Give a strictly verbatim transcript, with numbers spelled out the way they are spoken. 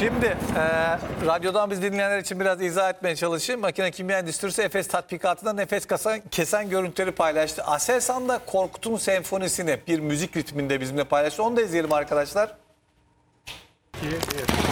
Şimdi e, radyodan biz dinleyenler için biraz izah etmeye çalışayım. Makine Kimya Endüstrisi Efes tatbikatında nefes kesen, kesen görüntüleri paylaştı. Aselsan da Korkut'un senfonisini bir müzik ritminde bizimle paylaştı. Onu da izleyelim arkadaşlar. İyi, iyi.